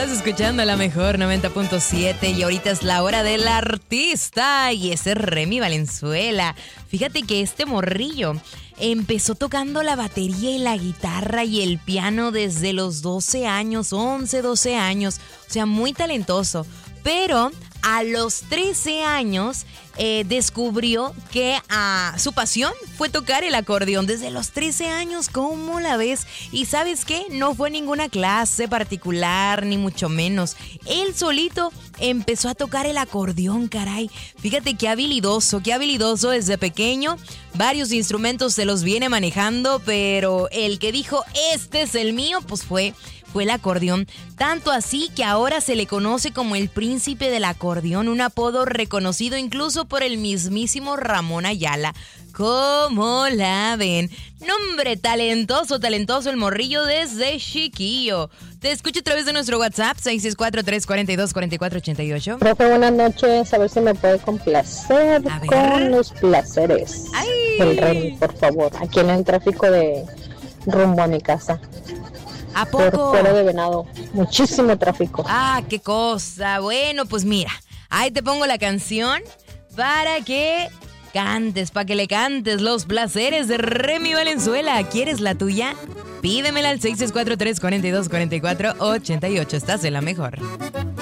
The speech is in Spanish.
Estás escuchando la mejor 90.7 y ahorita es la hora del artista y ese es Remy Valenzuela. Fíjate que este morrillo empezó tocando la batería y la guitarra y el piano desde los 12 años, 11, 12 años, o sea, muy talentoso, pero a los 13 años descubrió que su pasión fue tocar el acordeón desde los 13 años. ¿Cómo la ves? Y ¿sabes qué? No fue ninguna clase particular, ni mucho menos. Él solito empezó a tocar el acordeón, caray. Fíjate qué habilidoso desde pequeño. Varios instrumentos se los viene manejando, pero el que dijo, este es el mío, pues fue el acordeón. Tanto así que ahora se le conoce como el príncipe del acordeón, un apodo reconocido incluso por el mismísimo Ramón Ayala. ¿Cómo la ven? Nombre, talentoso el morrillo desde chiquillo. Te escucho a través de nuestro WhatsApp, 664-342-4488. Profe, buenas noches. A ver si me puede complacer con los placeres. ¡Ay! El Remy, por favor. Aquí en el tráfico de rumbo a mi casa. ¿A poco? Por fuera de Venado. Muchísimo tráfico. Ah, qué cosa. Bueno, pues mira, ahí te pongo la canción para que le cantes los placeres de Remy Valenzuela. ¿Quieres la tuya? Pídemela al 664-342-4488. Estás en la mejor.